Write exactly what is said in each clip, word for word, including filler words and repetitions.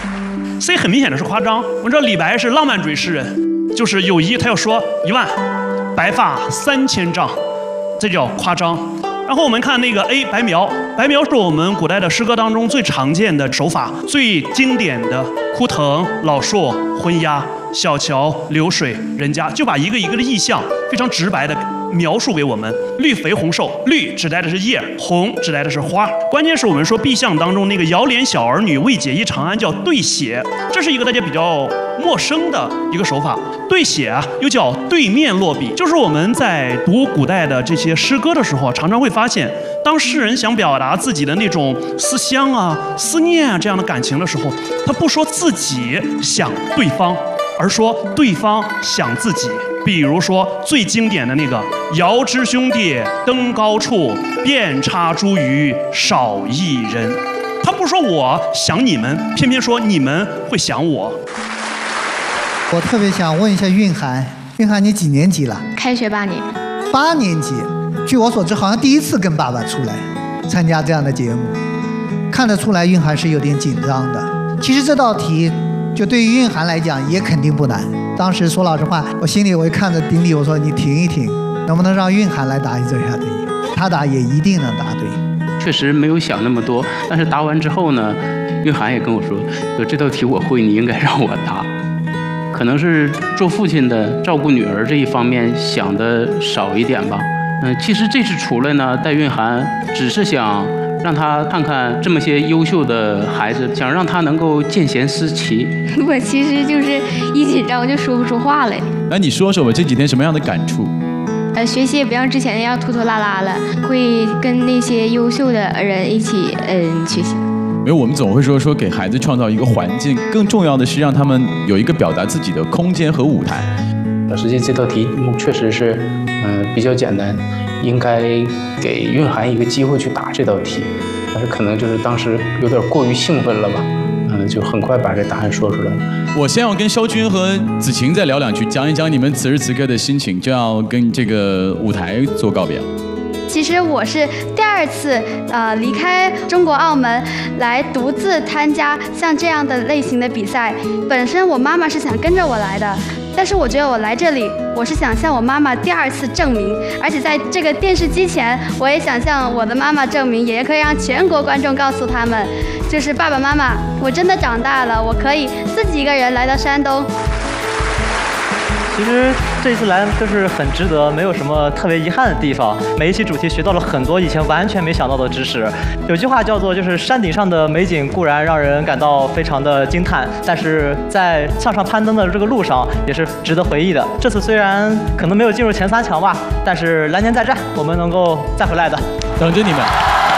所以很明显的是夸张。我们知道李白是浪漫主义诗人，就是有一他要说一万，白发三千丈，这叫夸张。然后我们看那个 A 白描，白描是我们古代的诗歌当中最常见的手法，最经典的枯藤、老树、昏鸦、小桥流水、人家，就把一个一个的意象非常直白的描述给我们。绿肥红瘦，绿指代的是叶，红指代的是花。关键是我们说壁象当中那个遥怜小儿女，为解忆长安叫对写，这是一个大家比较陌生的一个手法。对写啊，又叫对面落笔，就是我们在读古代的这些诗歌的时候，常常会发现，当诗人想表达自己的那种思乡啊、思念啊这样的感情的时候，他不说自己想对方，而说对方想自己。比如说最经典的那个“遥知兄弟登高处，遍插茱萸少一人”，他不说我想你们，偏偏说你们会想我。 我特别想问一下蕴涵，蕴涵你几年级了？ 开学八年。 八年级，据我所知，好像第一次跟爸爸出来参加这样的节目，看得出来蕴涵是有点紧张的。其实这道题，就对于蕴涵来讲也肯定不难。当时说老实话，我心里我一看着丁力，我说你停一停，能不能让蕴涵来答一这下题？他答也一定能答对。 确实没有想那么多，但是答完之后呢，蕴涵也跟我说，说这道题我会，你应该让我答。可能是做父亲的照顾女儿这一方面想的少一点吧。嗯，其实这次出来呢，带蕴涵只是想让他看看这么些优秀的孩子，想让他能够见贤思齐。 我其实就是一紧张我就说不出话来。 那你说说我这几天什么样的感触？ 呃，学习也不像之前那样拖拖拉拉了，会跟那些优秀的人一起嗯学习。 因为我们总会说说给孩子创造一个环境，更重要的是让他们有一个表达自己的空间和舞台。 实际这道题目确实是嗯、呃、比较简单，应该给蕴涵一个机会去答这道题，但是可能就是当时有点过于兴奋了吧，嗯、呃，就很快把这答案说出来了。 我先要跟肖军和子晴再聊两句，讲一讲你们此时此刻的心情，就要跟这个舞台做告别了。 其实我是第二次呃离开中国澳门来独自参加像这样的类型的比赛。本身我妈妈是想跟着我来的，但是我觉得我来这里，我是想向我妈妈第二次证明，而且在这个电视机前，我也想向我的妈妈证明，也可以让全国观众告诉他们，就是爸爸妈妈，我真的长大了，我可以自己一个人来到山东。 其实这一次来就是很值得，没有什么特别遗憾的地方。每一期主题学到了很多以前完全没想到的知识。有句话叫做，就是山顶上的美景固然让人感到非常的惊叹，但是在向上攀登的这个路上也是值得回忆的。这次虽然可能没有进入前三强吧，但是来年再战，我们能够再回来的。 等着你们。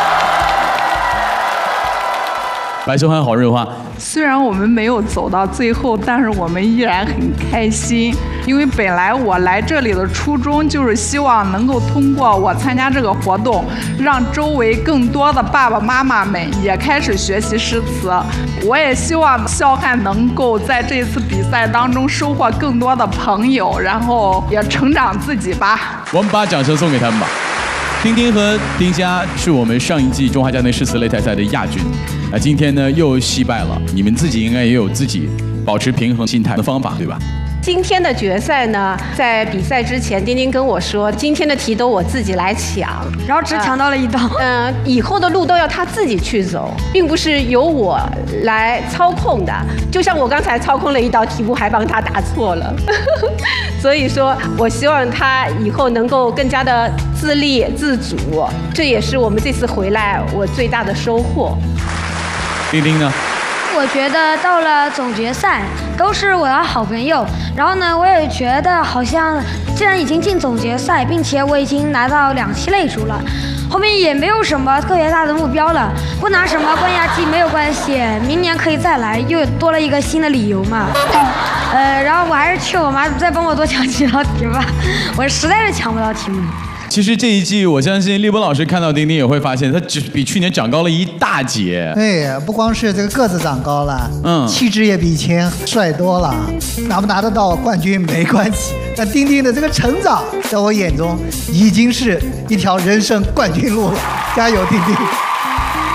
白秀涵好日话。 虽然我们没有走到最后，但是我们依然很开心，因为本来我来这里的初衷就是希望能够通过我参加这个活动，让周围更多的爸爸妈妈们也开始学习诗词。我也希望肖汉能够在这次比赛当中收获更多的朋友，然后也成长自己吧。 我们把掌声送给他们吧。丁丁和丁佳是我们上一季中华家内诗词擂台赛的亚军，那今天呢又惜败了。你们自己应该也有自己保持平衡心态的方法，对吧？ 今天的决赛呢，在比赛之前，丁丁跟我说，今天的题都我自己来抢， 然后只抢到了一道。 嗯、呃，以后的路都要他自己去走，并不是由我来操控的。就像我刚才操控了一道题目，还帮他答错了。所以说我希望他以后能够更加的自立自主，这也是我们这次回来我最大的收获。 丁丁呢？ 我觉得到了总决赛都是我的好朋友，然后呢，我也觉得好像既然已经进总决赛，并且我已经拿到两期擂主了，后面也没有什么特别大的目标了，不拿什么冠亚季没有关系，明年可以再来，又多了一个新的理由嘛。呃，然后我还是求我妈再帮我多抢几道题吧，我实在是抢不到题目。 其实这一季，我相信立波老师看到丁丁也会发现，他只比去年长高了一大截。 对，不光是这个个子长高了，嗯，气质也比以前帅多了。拿不拿得到冠军没关系，但丁丁的这个成长，在我眼中已经是一条人生冠军路了。加油，丁丁！